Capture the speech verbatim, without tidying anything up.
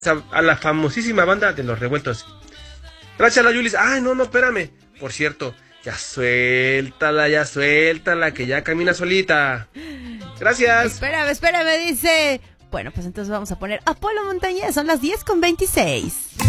a la famosísima banda de Los Revueltos. Gracias, la Yulis. Ay, no, no, espérame. Por cierto, ya suéltala, ya suéltala, que ya camina solita. Gracias. Espérame, espérame, dice. Bueno, pues entonces vamos a poner Apolo Montañez. Son las diez con veintiséis.